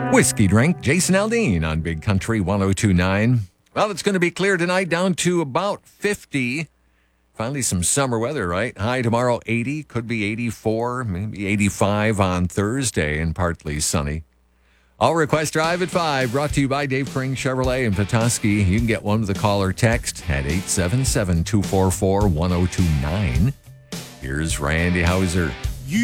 Whiskey Drink, Jason Aldean on Big Country 102.9. Well, it's going to be clear tonight, down to about 50. Finally some summer weather, right? High tomorrow, 80. Could be 84, maybe 85 on Thursday, and partly sunny. All Request Drive at 5, brought to you by Dave Kring Chevrolet in Petoskey. You can get one with a call or text at 877-244-1029. Here's Randy Houser.